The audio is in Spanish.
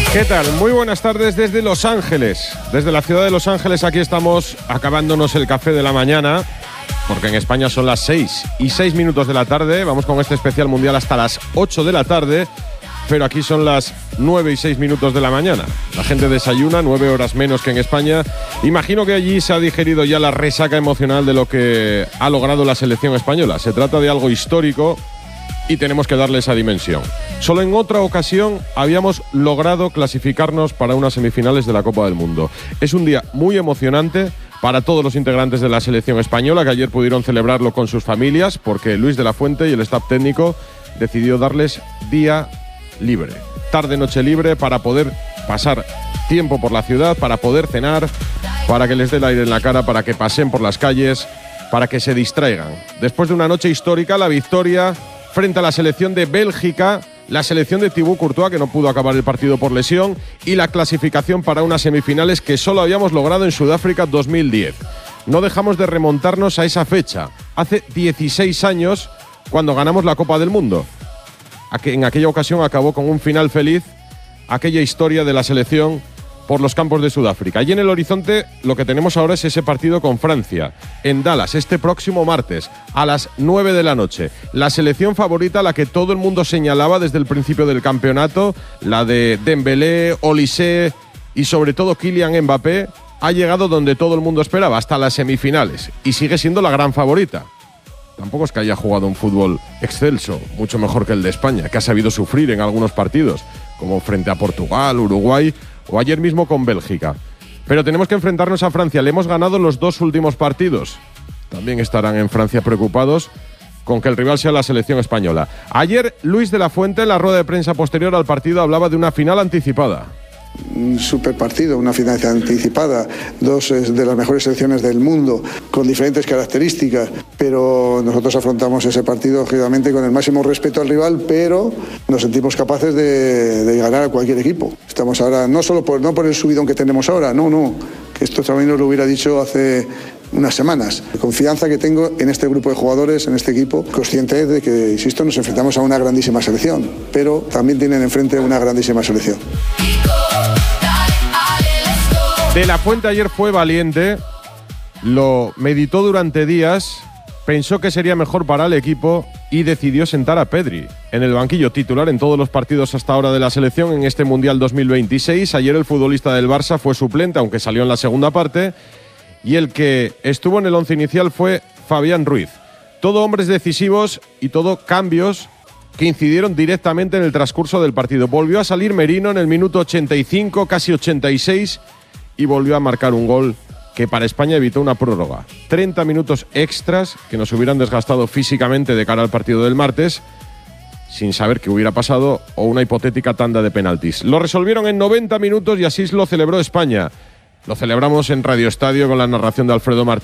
¿Qué tal? Muy buenas tardes desde Los Ángeles. Desde la ciudad de Los Ángeles aquí estamos acabándonos el café de la mañana, porque en España son las 6:06 de la tarde. Vamos con este especial mundial hasta las 8 de la tarde, pero aquí son las 9:06 de la mañana. La gente desayuna 9 horas menos que en España. Imagino que allí se ha digerido ya la resaca emocional de lo que ha logrado la selección española. Se trata de algo histórico y tenemos que darle esa dimensión. Solo en otra ocasión habíamos logrado clasificarnos para unas semifinales de la Copa del Mundo. Es un día muy emocionante para todos los integrantes de la selección española, que ayer pudieron celebrarlo con sus familias, porque Luis de la Fuente y el staff técnico decidió darles día libre, tarde-noche libre, para poder pasar tiempo por la ciudad, para poder cenar, para que les dé el aire en la cara, para que pasen por las calles, para que se distraigan. Después de una noche histórica, la victoria frente a la selección de Bélgica, la selección de Thibaut Courtois, que no pudo acabar el partido por lesión, y la clasificación para unas semifinales que solo habíamos logrado en Sudáfrica 2010. No dejamos de remontarnos a esa fecha, hace 16 años, cuando ganamos la Copa del Mundo. En aquella ocasión acabó con un final feliz aquella historia de la selección por los campos de Sudáfrica. Y en el horizonte lo que tenemos ahora es ese partido con Francia, en Dallas, este próximo martes, a las 9 de la noche. La selección favorita, la que todo el mundo señalaba desde el principio del campeonato, la de Dembélé, Olise y sobre todo Kylian Mbappé, ha llegado donde todo el mundo esperaba, hasta las semifinales, y sigue siendo la gran favorita. Tampoco es que haya jugado un fútbol excelso, mucho mejor que el de España, que ha sabido sufrir en algunos partidos, como frente a Portugal, Uruguay o ayer mismo con Bélgica. Pero tenemos que enfrentarnos a Francia. Le hemos ganado los 2 últimos partidos. También estarán en Francia preocupados con que el rival sea la selección española. Ayer Luis de la Fuente, en la rueda de prensa posterior al partido, hablaba de una final anticipada. Un super partido, una final anticipada, 2 de las mejores selecciones del mundo, con diferentes características, pero nosotros afrontamos ese partido lógicamente con el máximo respeto al rival, pero nos sentimos capaces de ganar a cualquier equipo. Estamos ahora, no por el subidón que tenemos ahora, no, que esto también nos lo hubiera dicho hace unas semanas. La confianza que tengo en este grupo de jugadores, en este equipo, consciente de que, insisto, nos enfrentamos a una grandísima selección, pero también tienen enfrente una grandísima selección. De la Fuente ayer fue valiente, lo meditó durante días, pensó que sería mejor para el equipo y decidió sentar a Pedri en el banquillo, titular en todos los partidos hasta ahora de la selección en este Mundial 2026. Ayer el futbolista del Barça fue suplente, aunque salió en la segunda parte, y el que estuvo en el once inicial fue Fabián Ruiz. Todo hombres decisivos y todo cambios que incidieron directamente en el transcurso del partido. Volvió a salir Merino en el minuto 85, casi 86, y volvió a marcar un gol que para España evitó una prórroga. 30 minutos extras que nos hubieran desgastado físicamente de cara al partido del martes, sin saber qué hubiera pasado, o una hipotética tanda de penaltis. Lo resolvieron en 90 minutos y así lo celebró España. Lo celebramos en Radio Estadio con la narración de Alfredo Martínez.